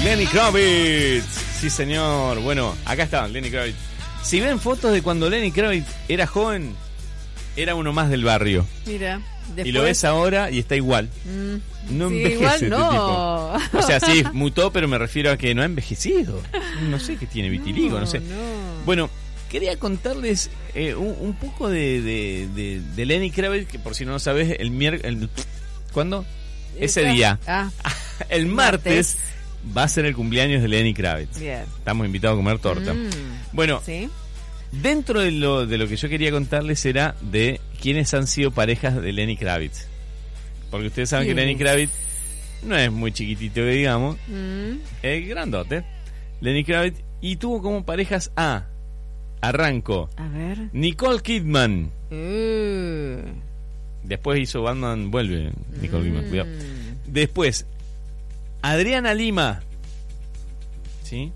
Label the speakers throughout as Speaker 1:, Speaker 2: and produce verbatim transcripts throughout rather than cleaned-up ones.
Speaker 1: Lenny Kravitz. Sí, señor. Bueno, acá está Lenny Kravitz. Si ven fotos de cuando Lenny Kravitz era joven, era uno más del barrio.
Speaker 2: Mira. Después...
Speaker 1: Y lo ves ahora y está igual. Mm, no
Speaker 2: sí,
Speaker 1: envejece
Speaker 2: igual
Speaker 1: este
Speaker 2: no.
Speaker 1: tipo. O sea, sí, mutó, pero me refiero a que no ha envejecido. No sé qué tiene, vitiligo, no, no sé.
Speaker 2: No.
Speaker 1: Bueno, quería contarles eh, un, un poco de, de, de, de Lenny Kravitz, que por si no lo sabes, el miércoles... ¿Cuándo? Ese
Speaker 2: Esta...
Speaker 1: día.
Speaker 2: Ah,
Speaker 1: el martes, martes va a ser el cumpleaños de Lenny Kravitz.
Speaker 2: Bien.
Speaker 1: Estamos invitados a comer torta.
Speaker 2: Mm.
Speaker 1: Bueno...
Speaker 2: ¿Sí?
Speaker 1: Dentro de lo, de lo que yo quería contarles era de quiénes han sido parejas de Lenny Kravitz. Porque ustedes saben que Lenny Kravitz no es muy chiquitito, digamos. Mm. Es grandote. Lenny Kravitz. Y tuvo como parejas a... Arranco.
Speaker 2: A ver.
Speaker 1: Nicole Kidman.
Speaker 2: Uh.
Speaker 1: Después hizo Batman Vuelve. Nicole mm. Kidman, cuidado. Después, Adriana Lima. ¿Sí?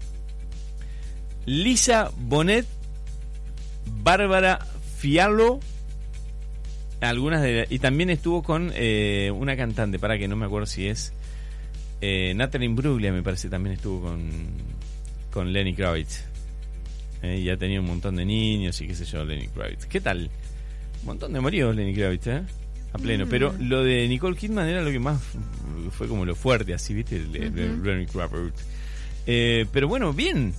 Speaker 1: Lisa Bonet. Bárbara Fiallo, algunas de y también estuvo con eh, una cantante, para que no me acuerdo si es eh, Natalie Imbruglia, me parece, también estuvo con con Lenny Kravitz. Eh, ya tenía un montón de niños y qué sé yo, Lenny Kravitz. ¿Qué tal? Un montón de moridos Lenny Kravitz, ¿eh? A pleno. Mm. Pero lo de Nicole Kidman era lo que más fue como lo fuerte, así, ¿viste? El, el, el Lenny Kravitz. Eh, pero bueno, bien.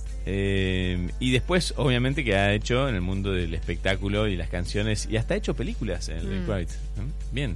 Speaker 1: Eh, y después, obviamente, que ha hecho en el mundo del espectáculo y las canciones, y hasta ha hecho películas en Lenny mm. Kravitz. ¿Eh? Bien.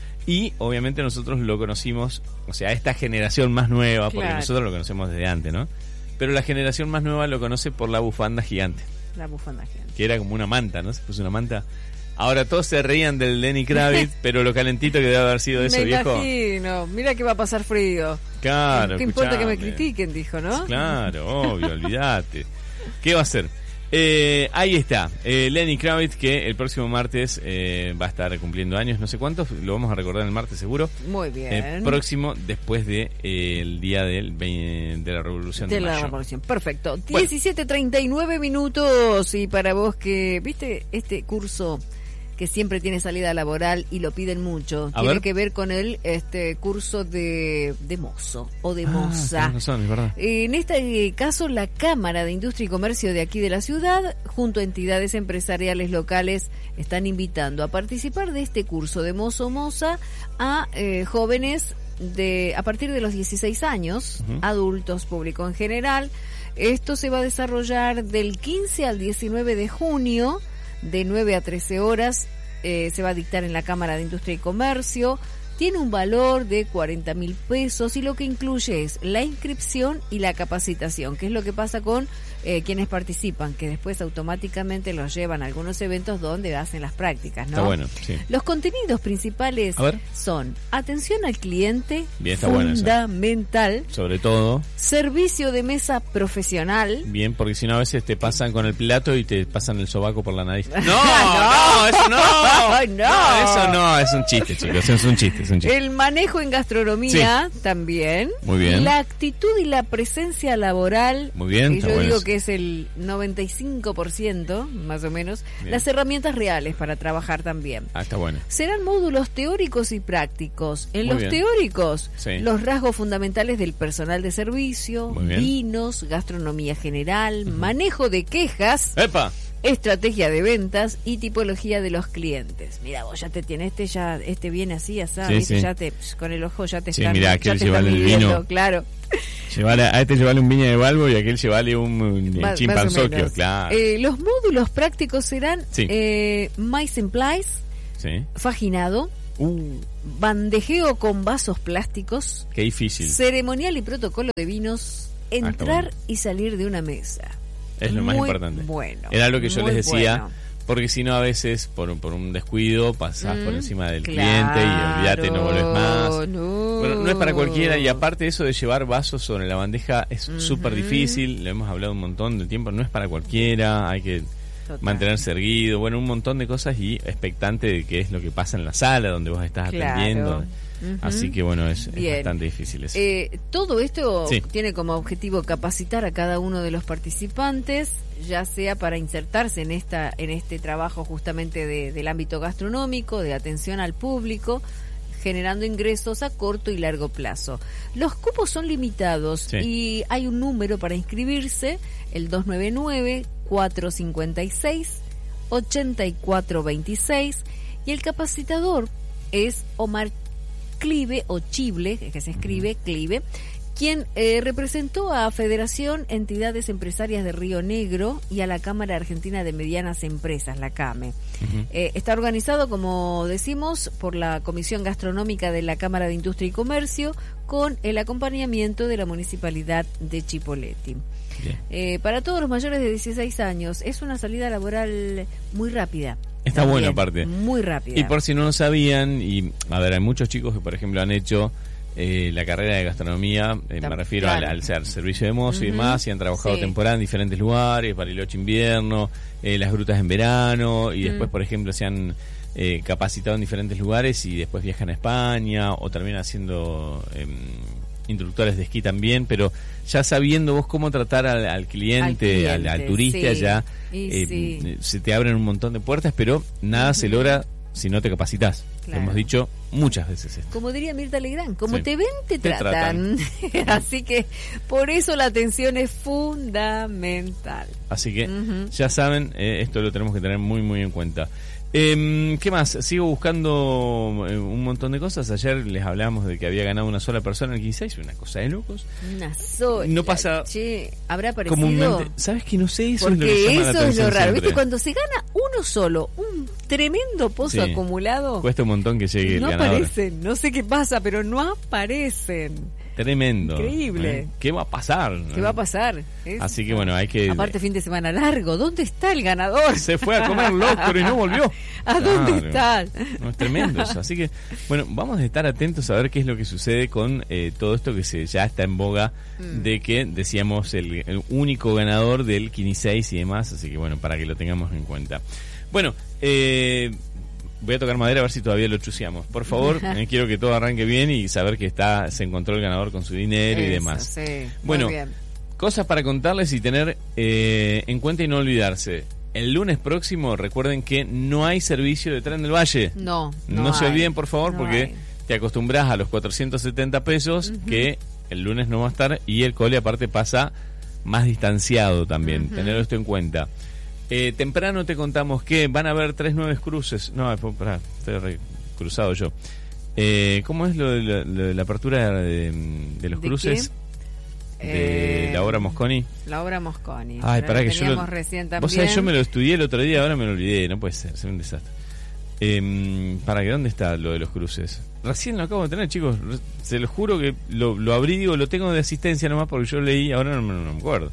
Speaker 1: Y obviamente nosotros lo conocimos, o sea, esta generación más nueva, porque claro. nosotros lo conocemos desde antes, ¿no? Pero la generación más nueva lo conoce por la bufanda gigante.
Speaker 2: La bufanda gigante.
Speaker 1: Que era como una manta, ¿no? Se puso una manta. Ahora todos se reían del Lenny Kravitz, pero lo calentito que debe haber sido eso,
Speaker 2: me
Speaker 1: viejo.
Speaker 2: Me imagino. Mira que va a pasar frío.
Speaker 1: Claro.
Speaker 2: ¿Qué importa que me critiquen? Dijo, ¿no?
Speaker 1: Claro, obvio, olvídate. ¿Qué va a hacer? Eh, ahí está, eh, Lenny Kravitz, que el próximo martes eh, va a estar cumpliendo años, no sé cuántos, lo vamos a recordar el martes seguro.
Speaker 2: Muy bien.
Speaker 1: Eh, próximo, después de eh, el día del, de la Revolución de,
Speaker 2: de
Speaker 1: Mayo.
Speaker 2: la Revolución, perfecto. Bueno. diecisiete treinta y nueve minutos, y para vos que, viste, este curso que siempre tiene salida laboral y lo piden mucho,
Speaker 1: a
Speaker 2: tiene
Speaker 1: ver.
Speaker 2: que ver con el este curso de, de mozo o de
Speaker 1: ah,
Speaker 2: moza.
Speaker 1: Razón, es verdad.
Speaker 2: En este caso, la Cámara de Industria y Comercio de aquí de la ciudad, junto a entidades empresariales locales, están invitando a participar de este curso de mozo o moza a eh, jóvenes de a partir de los dieciséis años, uh-huh. adultos, público en general. Esto se va a desarrollar del quince al diecinueve de junio, de nueve a trece horas, eh, se va a dictar en la Cámara de Industria y Comercio. Tiene un valor de cuarenta mil pesos y lo que incluye es la inscripción y la capacitación, que es lo que pasa con eh, quienes participan, que después automáticamente los llevan a algunos eventos donde hacen las prácticas, ¿no?
Speaker 1: Está bueno, sí.
Speaker 2: Los contenidos principales son atención al cliente,
Speaker 1: bien, está
Speaker 2: fundamental,
Speaker 1: bueno eso. Sobre todo
Speaker 2: servicio de mesa profesional.
Speaker 1: Bien, porque si no a veces te pasan con el plato y te pasan el sobaco por la nariz. No, no, eso no.
Speaker 2: no.
Speaker 1: No, eso no, es un chiste, chicos, es un chiste.
Speaker 2: El manejo en gastronomía sí. también.
Speaker 1: Muy bien.
Speaker 2: La actitud y la presencia laboral.
Speaker 1: Muy bien.
Speaker 2: Y yo bueno digo eso. Que es el noventa y cinco por ciento, más o menos. Bien. Las herramientas reales para trabajar también.
Speaker 1: Ah, está bueno.
Speaker 2: Serán módulos teóricos y prácticos. En
Speaker 1: Muy
Speaker 2: los
Speaker 1: bien.
Speaker 2: teóricos,
Speaker 1: sí.
Speaker 2: los rasgos fundamentales del personal de servicio, vinos, gastronomía general, uh-huh. manejo de quejas.
Speaker 1: ¡Epa!
Speaker 2: Estrategia de ventas y tipología de los clientes. Mira, vos ya te tienes este ya este viene así, así, sí, sí. ya te con el ojo ya te
Speaker 1: sí,
Speaker 2: están,
Speaker 1: mirá,
Speaker 2: ya te
Speaker 1: están
Speaker 2: el
Speaker 1: vino.
Speaker 2: Claro.
Speaker 1: Llevale, a este llevale un viña de Balbo y a aquel llevale un, un
Speaker 2: Va,
Speaker 1: chimpanzoquio, claro.
Speaker 2: Eh, los módulos prácticos serán
Speaker 1: sí.
Speaker 2: eh, mise en place,
Speaker 1: sí.
Speaker 2: faginado,
Speaker 1: uh.
Speaker 2: bandejeo con vasos plásticos,
Speaker 1: qué difícil,
Speaker 2: ceremonial y protocolo de vinos, entrar ah, bueno. y salir de una mesa.
Speaker 1: Es lo
Speaker 2: muy
Speaker 1: más importante.
Speaker 2: Bueno,
Speaker 1: era lo que yo les decía,
Speaker 2: bueno.
Speaker 1: porque si no a veces por, por un descuido pasás mm, por encima del
Speaker 2: claro,
Speaker 1: cliente y olvídate, no volvés más.
Speaker 2: No.
Speaker 1: Bueno, no es para cualquiera y aparte eso de llevar vasos sobre la bandeja es súper uh-huh. difícil, lo hemos hablado un montón de tiempo, no es para cualquiera, hay que Total. mantenerse erguido, bueno, un montón de cosas y expectante de qué es lo que pasa en la sala donde vos estás
Speaker 2: claro.
Speaker 1: atendiendo. Uh-huh. Así que bueno, es, es
Speaker 2: Bien.
Speaker 1: bastante difícil eso.
Speaker 2: Eh, todo esto
Speaker 1: sí.
Speaker 2: tiene como objetivo capacitar a cada uno de los participantes, ya sea para insertarse en esta en este trabajo justamente de, del ámbito gastronómico, de atención al público, generando ingresos a corto y largo plazo. Los cupos son limitados sí. y hay un número para inscribirse, el dos nueve nueve, cuatro cinco seis, ocho cuatro dos seis, y el capacitador es Omar Clive o Chible, que se escribe Clive, quien eh, representó a Federación Entidades Empresarias de Río Negro y a la Cámara Argentina de Medianas Empresas, la CAME. Uh-huh. Eh, está organizado, como decimos, por la Comisión Gastronómica de la Cámara de Industria y Comercio, con el acompañamiento de la Municipalidad de Chipoleti. Eh, para todos los mayores de dieciséis años, es una salida laboral muy rápida.
Speaker 1: Está
Speaker 2: también,
Speaker 1: bueno, aparte.
Speaker 2: Muy rápida.
Speaker 1: Y por si no lo sabían, y a ver, hay muchos chicos que, por ejemplo, han hecho Eh, la carrera de gastronomía, eh, me refiero claro. al, al ser servicio de mozo uh-huh. y demás, y han trabajado sí. temporada en diferentes lugares, Bariloche invierno, eh, las grutas en verano, y uh-huh. después, por ejemplo, se han eh, capacitado en diferentes lugares y después viajan a España, o terminan siendo eh, instructores de esquí también, pero ya sabiendo vos cómo tratar al, al, cliente, al cliente, al, al turista, sí. ya eh, sí. se te abren un montón de puertas, pero nada uh-huh. se logra si no te capacitas. Claro. Lo hemos dicho muchas veces esto.
Speaker 2: Como diría Mirta Legrand, como sí. te ven, te, te
Speaker 1: tratan.
Speaker 2: tratan. Así que por eso la atención es fundamental.
Speaker 1: Así que uh-huh. ya saben, eh, esto lo tenemos que tener muy muy en cuenta. Eh, ¿Qué más? Sigo buscando eh, un montón de cosas. Ayer les hablábamos de que había ganado una sola persona en el quince seis, una cosa de locos.
Speaker 2: Una sola.
Speaker 1: No pasa.
Speaker 2: Che, ¿habrá aparecido?
Speaker 1: Comúnmente. ¿Sabes que no sé? Eso
Speaker 2: Porque
Speaker 1: es lo que llama
Speaker 2: eso
Speaker 1: la
Speaker 2: es lo raro.
Speaker 1: siempre.
Speaker 2: ¿Viste? Cuando se gana uno solo, un tremendo pozo sí. acumulado.
Speaker 1: Cuesta un montón que llegue el
Speaker 2: no
Speaker 1: ganador.
Speaker 2: No aparecen. No sé qué pasa, pero no aparecen.
Speaker 1: Tremendo.
Speaker 2: Increíble.
Speaker 1: ¿Eh? ¿Qué va a pasar?
Speaker 2: ¿Qué va a pasar? Es...
Speaker 1: Así que bueno, hay que...
Speaker 2: Aparte fin de semana largo, ¿dónde está el ganador?
Speaker 1: Se fue a comer locro y no volvió.
Speaker 2: ¿A claro. dónde está?
Speaker 1: No, es tremendo eso. Así que, bueno, vamos a estar atentos a ver qué es lo que sucede con eh, todo esto que se ya está en boga mm. de que, decíamos, el, el único ganador del quince seis y demás. Así que bueno, para que lo tengamos en cuenta. Bueno, eh... voy a tocar madera a ver si todavía lo chuseamos. Por favor, eh, quiero que todo arranque bien y saber que está se encontró el ganador con su dinero Eso, y demás.
Speaker 2: Sí,
Speaker 1: bueno,
Speaker 2: muy bien.
Speaker 1: Cosas para contarles y tener eh, en cuenta y no olvidarse. El lunes próximo, recuerden que no hay servicio de Tren del Valle.
Speaker 2: No, no,
Speaker 1: no
Speaker 2: hay.
Speaker 1: se olviden, por favor,
Speaker 2: no
Speaker 1: porque
Speaker 2: hay.
Speaker 1: te acostumbras a los cuatrocientos setenta pesos, uh-huh. que el lunes no va a estar, y el cole aparte pasa más distanciado también. Uh-huh. Tener esto en cuenta. Eh, temprano te contamos que van a haber tres nuevos cruces. No, pará, estoy re cruzado yo. Eh, ¿Cómo es lo de la, lo de la apertura de, de los
Speaker 2: ¿De
Speaker 1: cruces?
Speaker 2: Qué?
Speaker 1: De
Speaker 2: eh,
Speaker 1: la obra Mosconi.
Speaker 2: La obra Mosconi.
Speaker 1: Ay, pará que yo lo,
Speaker 2: recién también.
Speaker 1: Vos sabés, yo me lo estudié el otro día, ahora me lo olvidé. No puede ser, es un desastre. Eh, ¿Para qué? ¿Dónde está lo de los cruces? Recién lo acabo de tener, chicos. Se lo juro que lo, lo abrí, digo, lo tengo de asistencia nomás porque yo leí, ahora no, no, no me acuerdo.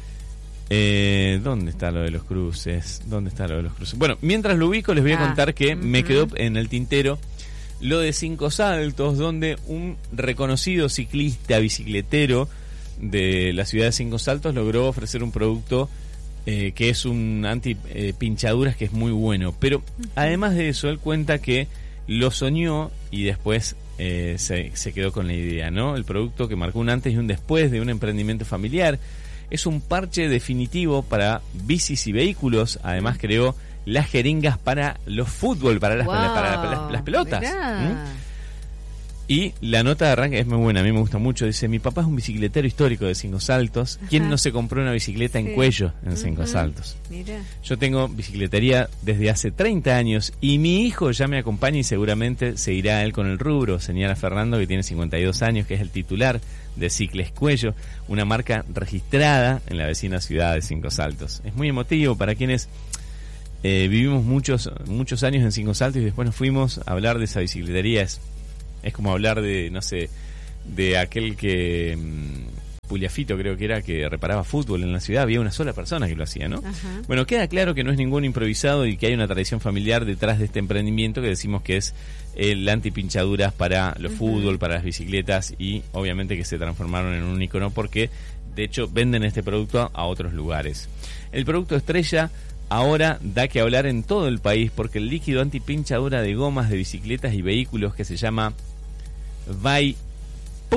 Speaker 1: Eh, ¿Dónde está lo de los cruces? ¿Dónde está lo de los cruces? Bueno, mientras lo ubico les voy a ah, contar que uh-huh. me quedó en el tintero lo de Cinco Saltos, donde un reconocido ciclista bicicletero de la ciudad de Cinco Saltos logró ofrecer un producto eh, que es un anti eh, pinchaduras que es muy bueno, pero uh-huh. además de eso él cuenta que lo soñó y después eh, se, se quedó con la idea, ¿no? El producto que marcó un antes y un después de un emprendimiento familiar. Es un parche definitivo para bicis y vehículos. Además creó las jeringas para los fútbol, para las,
Speaker 2: wow,
Speaker 1: para, para, para las, las pelotas. ¿Mm? Y la nota de arranque es muy buena, a mí me gusta mucho. Dice, mi papá es un bicicletero histórico de Cinco Saltos. ¿Quién Ajá. no se compró una bicicleta sí. en cuello en Cinco uh-huh. Saltos?
Speaker 2: Mira.
Speaker 1: Yo tengo bicicletería desde hace treinta años y mi hijo ya me acompaña y seguramente se irá él con el rubro. Señala Fernando, que tiene cincuenta y dos años, que es el titular de Cicles Cuello, una marca registrada en la vecina ciudad de Cinco Saltos. Es muy emotivo para quienes eh, vivimos muchos muchos años en Cinco Saltos y después nos fuimos a hablar de esa bicicletería. Es, es como hablar de, no sé, de aquel que... Mmm, Puliafito creo que era, que reparaba fútbol en la ciudad. Había una sola persona que lo hacía, ¿no?
Speaker 2: Ajá.
Speaker 1: Bueno, queda claro que no es ningún improvisado y que hay una tradición familiar detrás de este emprendimiento que decimos que es el antipinchaduras para los uh-huh. fútbol, para las bicicletas, y obviamente que se transformaron en un icono porque de hecho venden este producto a, a otros lugares. El producto estrella ahora da que hablar en todo el país porque el líquido antipinchadura de gomas de bicicletas y vehículos, que se llama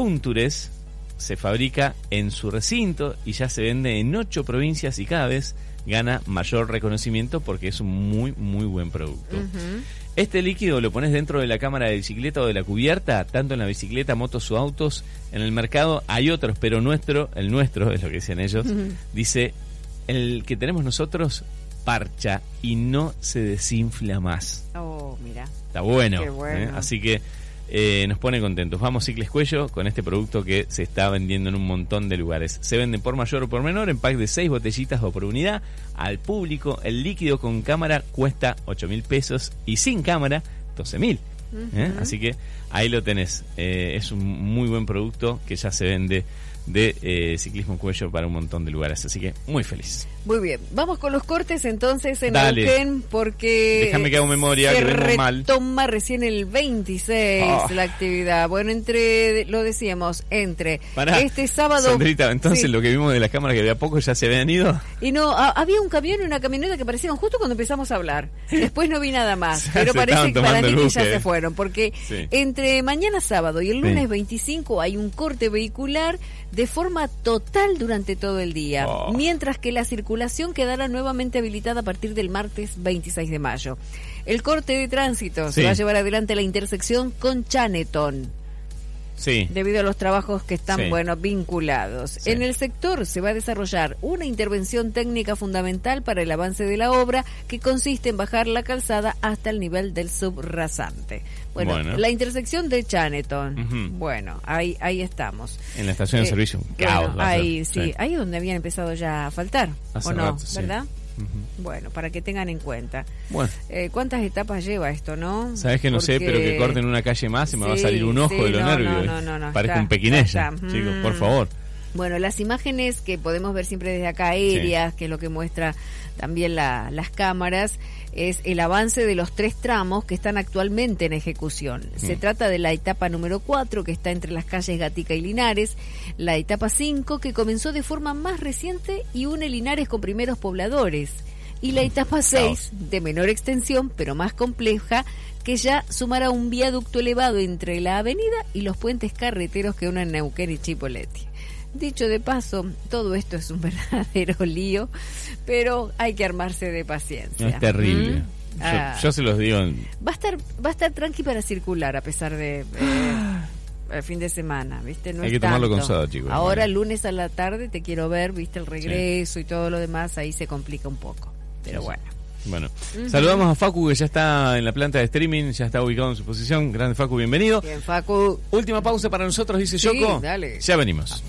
Speaker 1: Vaipuntures, se fabrica en su recinto y ya se vende en ocho provincias y cada vez gana mayor reconocimiento porque es un muy, muy buen producto.
Speaker 2: Uh-huh.
Speaker 1: Este líquido lo pones dentro de la cámara de bicicleta o de la cubierta, tanto en la bicicleta, motos o autos. En el mercado hay otros, pero nuestro, el nuestro, es lo que dicen ellos, uh-huh. dice, el que tenemos nosotros parcha y no se desinfla más.
Speaker 2: Oh, mira.
Speaker 1: Está bueno.
Speaker 2: Qué bueno.
Speaker 1: ¿eh? Así que eh, nos pone contentos. Vamos Cicles Cuello con este producto que se está vendiendo en un montón de lugares. Se venden por mayor o por menor en pack de seis botellitas o por unidad. Al público, el líquido con cámara cuesta ocho mil pesos y sin cámara doce mil. Uh-huh. ¿eh? Así que ahí lo tenés. Eh, es un muy buen producto que ya se vende de eh, Ciclismo Cuello para un montón de lugares, así que muy feliz.
Speaker 2: Muy bien, vamos con los cortes entonces en
Speaker 1: Dale.
Speaker 2: Neuquén, porque
Speaker 1: déjame que hago memoria,
Speaker 2: se
Speaker 1: que vengo mal.
Speaker 2: retoma recién el veintiséis
Speaker 1: oh.
Speaker 2: la actividad. Bueno, entre, lo decíamos, entre
Speaker 1: Pará,
Speaker 2: este sábado...
Speaker 1: Sondrita, entonces
Speaker 2: sí.
Speaker 1: lo que vimos de las cámaras que de a poco ya se habían ido.
Speaker 2: Y no, a, había un camión y una camioneta que aparecieron justo cuando empezamos a hablar. Después no vi nada más,
Speaker 1: Ya
Speaker 2: pero
Speaker 1: se
Speaker 2: parece
Speaker 1: estaban
Speaker 2: que para mí
Speaker 1: tomando
Speaker 2: que ya
Speaker 1: luces.
Speaker 2: se fueron, porque
Speaker 1: Sí.
Speaker 2: entre mañana sábado y el lunes
Speaker 1: Sí.
Speaker 2: veinticinco hay un corte vehicular de forma total durante todo el día,
Speaker 1: Oh.
Speaker 2: mientras que la circulación quedará nuevamente habilitada a partir del martes veintiséis de mayo. El corte de tránsito
Speaker 1: Sí.
Speaker 2: se va a llevar adelante la intersección con Chaneton,
Speaker 1: Sí.
Speaker 2: debido a los trabajos que están,
Speaker 1: Sí.
Speaker 2: bueno, vinculados.
Speaker 1: Sí.
Speaker 2: En el sector se va a desarrollar una intervención técnica fundamental para el avance de la obra, que consiste en bajar la calzada hasta el nivel del subrasante. Bueno,
Speaker 1: Bueno.
Speaker 2: la intersección de Chaneton.
Speaker 1: Ujú.
Speaker 2: Bueno, ahí ahí estamos.
Speaker 1: En la estación de
Speaker 2: Eh,
Speaker 1: servicio, un
Speaker 2: bueno,
Speaker 1: caos. va a ser.
Speaker 2: ahí sí, ahí es donde habían empezado ya a faltar,
Speaker 1: Hace
Speaker 2: ¿o no?
Speaker 1: rato, sí.
Speaker 2: ¿Verdad?
Speaker 1: Ujú.
Speaker 2: Bueno, para que tengan en cuenta.
Speaker 1: Bueno,
Speaker 2: Eh, ¿Cuántas etapas lleva esto, no?
Speaker 1: sabes que no sé, pero que corten una calle más y me va a
Speaker 2: Sí,
Speaker 1: salir un ojo
Speaker 2: sí,
Speaker 1: de los
Speaker 2: no,
Speaker 1: nervios.
Speaker 2: no,
Speaker 1: ¿eh?
Speaker 2: no, no, no,
Speaker 1: Parezco
Speaker 2: está,
Speaker 1: un pequinella,
Speaker 2: ya está.
Speaker 1: chicos,
Speaker 2: Mm.
Speaker 1: por favor.
Speaker 2: Bueno, las imágenes que podemos ver siempre desde acá aéreas, que es lo que muestra también la, las cámaras, es el avance de los tres tramos que están actualmente en ejecución. Se
Speaker 1: Mm.
Speaker 2: trata de la etapa número cuatro, que está entre las calles Gatica y Linares, la etapa cinco, que comenzó de forma más reciente y une Linares con primeros pobladores, y la etapa seis, de menor extensión, pero más compleja, que ya sumará un viaducto elevado entre la avenida y los puentes carreteros que unen Neuquén y Chipoleti. Dicho de paso, todo esto es un verdadero lío, pero hay que armarse de paciencia.
Speaker 1: No, es terrible.
Speaker 2: ¿Mm?
Speaker 1: Yo,
Speaker 2: Ah.
Speaker 1: yo se los digo. en-
Speaker 2: Va a estar, va a estar tranqui para circular a pesar de eh, el fin de semana, ¿viste? No
Speaker 1: Hay
Speaker 2: es
Speaker 1: que tomarlo
Speaker 2: tanto.
Speaker 1: con soda, chicos.
Speaker 2: Ahora
Speaker 1: Bueno.
Speaker 2: lunes a la tarde te quiero ver, ¿viste? El regreso y todo lo demás, ahí se complica un poco. Pero
Speaker 1: Sí, sí.
Speaker 2: bueno.
Speaker 1: Bueno,
Speaker 2: Ujú.
Speaker 1: saludamos a Facu, que ya está en la planta de streaming, ya está ubicado en su posición. Grande Facu, bienvenido.
Speaker 2: Bien, Facu.
Speaker 1: Última pausa para nosotros, dice
Speaker 2: Sí,
Speaker 1: Yoko.
Speaker 2: dale.
Speaker 1: Ya venimos.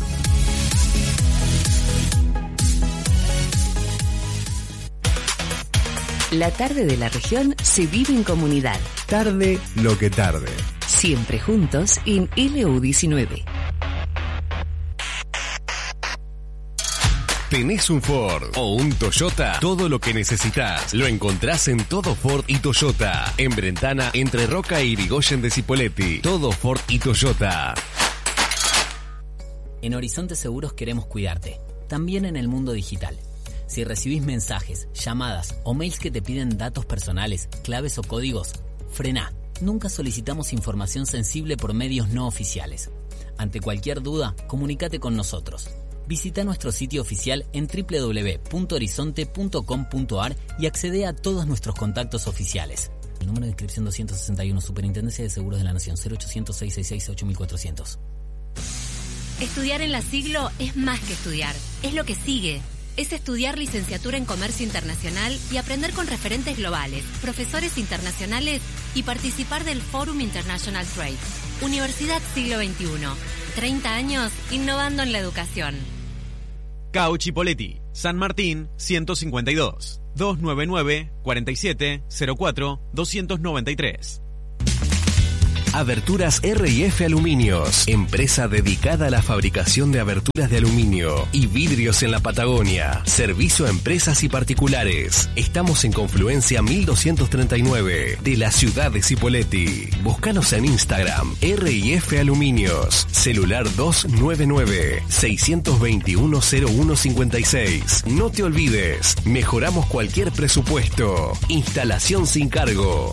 Speaker 3: La tarde de la región se vive en comunidad.
Speaker 4: Tarde lo que tarde.
Speaker 3: Siempre juntos en L U diecinueve.
Speaker 4: ¿Tenés un Ford o un Toyota? Todo lo que necesitas lo encontrás en Todo Ford y Toyota. En Brentana, entre Roca y Irigoyen de Cipolletti. Todo Ford y Toyota.
Speaker 5: En Horizonte Seguros queremos cuidarte, también en el mundo digital. Si recibís mensajes, llamadas o mails que te piden datos personales, claves o códigos, frená. Nunca solicitamos información sensible por medios no oficiales. Ante cualquier duda, comunícate con nosotros. Visita nuestro sitio oficial en doble u doble u doble u punto horizonte punto com punto a r y accede a todos nuestros contactos oficiales. El número de inscripción doscientos sesenta y uno, Superintendencia de Seguros de la Nación, cero ochocientos, seiscientos sesenta y seis, ocho mil cuatrocientos.
Speaker 6: Estudiar en la Siglo es más que estudiar, es lo que sigue. Es estudiar licenciatura en Comercio Internacional y aprender con referentes globales, profesores internacionales y participar del Forum International Trade. Universidad Siglo veintiuno. treinta años innovando en la educación.
Speaker 7: C A U Chipolletti, San Martín ciento cincuenta y dos, doscientos noventa y nueve, cuarenta y siete, cero cuatro, doscientos noventa y tres.
Speaker 4: Aberturas R y F Aluminios, empresa dedicada a la fabricación de aberturas de aluminio y vidrios en la Patagonia. Servicio a empresas y particulares. Estamos en Confluencia mil doscientos treinta y nueve de la ciudad de Cipolletti. Búscanos en Instagram, R y F Aluminios. Celular dos nueve nueve, seis dos uno, cero uno cinco seis. No te olvides, mejoramos cualquier presupuesto. Instalación sin cargo.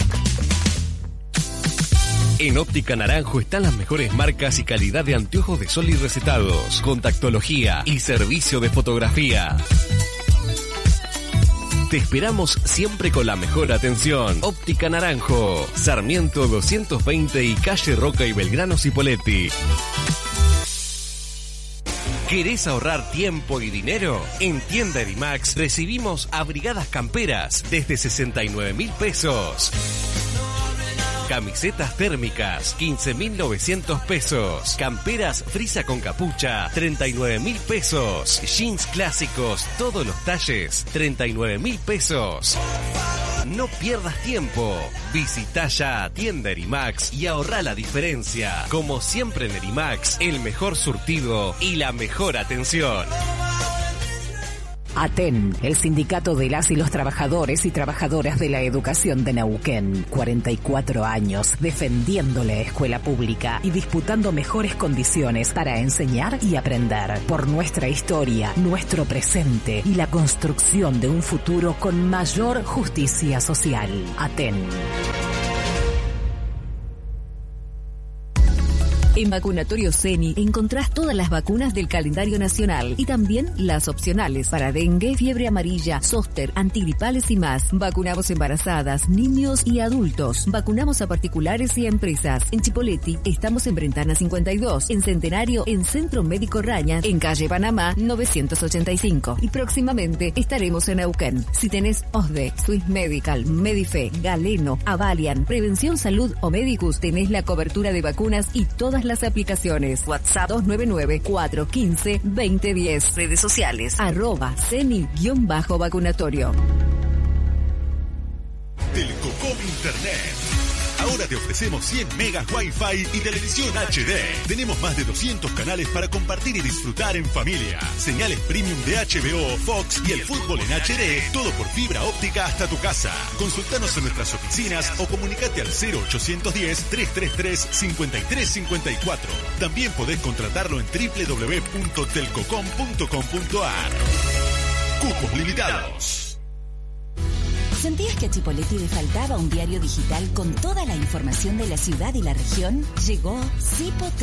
Speaker 4: En Óptica Naranjo están las mejores marcas y calidad de anteojos de sol y recetados, contactología y servicio de fotografía. Te esperamos siempre con la mejor atención. Óptica Naranjo, Sarmiento doscientos veinte y calle Roca y Belgrano Cipolletti. ¿Querés ahorrar tiempo y dinero? En Tienda Erimax recibimos abrigadas camperas desde sesenta y nueve mil pesos. Camisetas térmicas, quince mil novecientos pesos. Camperas frisa con capucha, treinta y nueve mil pesos. Jeans clásicos, todos los talles, treinta y nueve mil pesos. No pierdas tiempo. Visita ya a Tienda Erimax y ahorra la diferencia. Como siempre en Erimax, el mejor surtido y la mejor atención.
Speaker 3: ATEN, el sindicato de las y los trabajadores y trabajadoras de la educación de Neuquén. cuarenta y cuatro años defendiendo la escuela pública y disputando mejores condiciones para enseñar y aprender. Por nuestra historia, nuestro presente y la construcción de un futuro con mayor justicia social. ATEN. En Vacunatorio Ceni encontrás todas las vacunas del calendario nacional y también las opcionales para dengue, fiebre amarilla, zóster, antigripales y más. Vacunamos embarazadas, niños y adultos. Vacunamos a particulares y a empresas. En Chipolletti estamos en Brentana cincuenta y dos, en Centenario en Centro Médico Raña, en calle Panamá novecientos ochenta y cinco. Y próximamente estaremos en Neuquén. Si tenés O S D E, Swiss Medical, Medife, Galeno, Avalian, Prevención Salud o Medicus, tenés la cobertura de vacunas y todas las aplicaciones. WhatsApp dos nueve nueve, cuatro uno cinco, dos cero uno cero. Redes sociales arroba ceni-vacunatorio.
Speaker 8: Telcocom Internet. Ahora te ofrecemos cien megas Wi-Fi y televisión H D. Tenemos más de doscientos canales para compartir y disfrutar en familia. Señales premium de H B O, Fox y el fútbol en H D. Todo por fibra óptica hasta tu casa. Consultanos en nuestras oficinas o comunicate al cero ochocientos diez, trescientos treinta y tres, cincuenta y tres cincuenta y cuatro. También podés contratarlo en doble u doble u doble u punto telcocom punto com punto a r. Cupos limitados.
Speaker 9: ¿Sentías que a Chipolletti le faltaba un diario digital con toda la información de la ciudad y la región? Llegó Cipo